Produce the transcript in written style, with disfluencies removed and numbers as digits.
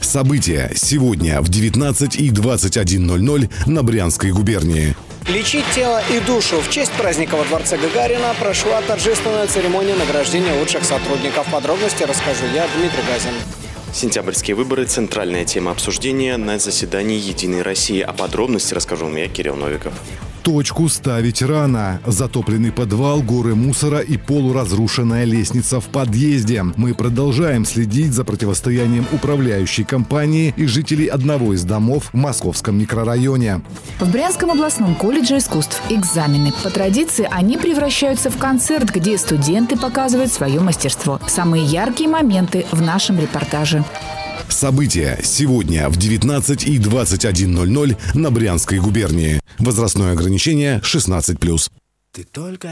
События сегодня в 19 и 21:00 на Брянской губернии. Лечить тело и душу. В честь праздника во Дворце Гагарина прошла торжественная церемония награждения лучших сотрудников. Подробности расскажу я, Дмитрий Газин. Сентябрьские выборы – центральная тема обсуждения на заседании «Единой России». О подробности расскажу вам я, Кирилл Новиков. Точку ставить рано. Затопленный подвал, горы мусора и полуразрушенная лестница в подъезде. Мы продолжаем следить за противостоянием управляющей компании и жителей одного из домов в московском микрорайоне. В Брянском областном колледже искусств экзамены. По традиции они превращаются в концерт, где студенты показывают свое мастерство. Самые яркие моменты в нашем репортаже. События сегодня в 19 и 21:00 на Брянской губернии. Возрастное ограничение 16+.